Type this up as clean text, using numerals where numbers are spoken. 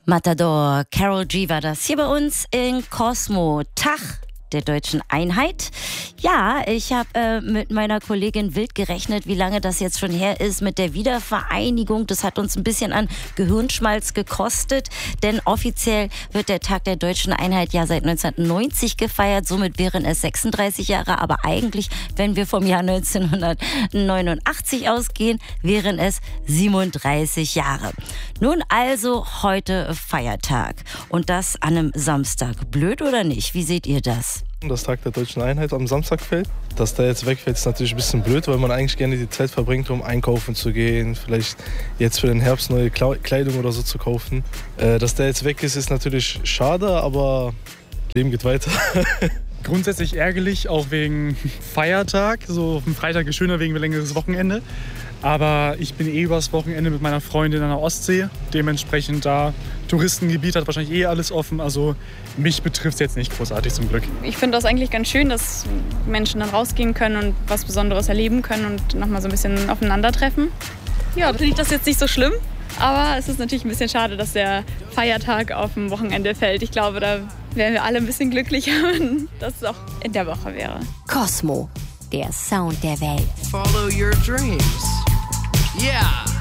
Matador, Karol G war das hier bei uns in Cosmo, Tag der Deutschen Einheit. Ja, ich habe mit meiner Kollegin wild gerechnet, wie lange das jetzt schon her ist mit der Wiedervereinigung. Das hat uns ein bisschen an Gehirnschmalz gekostet, denn offiziell wird der Tag der Deutschen Einheit ja seit 1990 gefeiert. Somit wären es 36 Jahre, aber eigentlich, wenn wir vom Jahr 1989 ausgehen, wären es 37 Jahre. Nun also heute Feiertag und das an einem Samstag. Blöd oder nicht? Wie seht ihr das? Das Tag der Deutschen Einheit am Samstag fällt. Dass der jetzt wegfällt, ist natürlich ein bisschen blöd, weil man eigentlich gerne die Zeit verbringt, um einkaufen zu gehen, vielleicht jetzt für den Herbst neue Kleidung oder so zu kaufen. Dass der jetzt weg ist, ist natürlich schade, aber Leben geht weiter. Grundsätzlich ärgerlich, auch wegen Feiertag. So ein Freitag ist schöner wegen ein längeres Wochenende. Aber ich bin übers Wochenende mit meiner Freundin an der Ostsee. Dementsprechend da Touristengebiet hat wahrscheinlich alles offen. Also mich betrifft es jetzt nicht großartig zum Glück. Ich finde das eigentlich ganz schön, dass Menschen dann rausgehen können und was Besonderes erleben können und nochmal so ein bisschen aufeinandertreffen. Ja, finde ich das jetzt nicht so schlimm. Aber es ist natürlich ein bisschen schade, dass der Feiertag auf dem Wochenende fällt. Ich glaube, da wären wir alle ein bisschen glücklicher, wenn das auch in der Woche wäre. Cosmo, der Sound der Welt. Follow your dreams. Yeah.